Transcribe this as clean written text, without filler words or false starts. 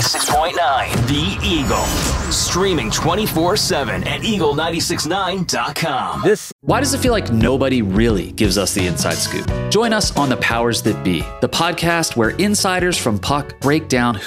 96.9 The Eagle. Streaming 24/7 at eagle969.com. Why does it feel like nobody really gives us the inside scoop? Join us on The Powers That Be, the podcast where insiders from Puck break down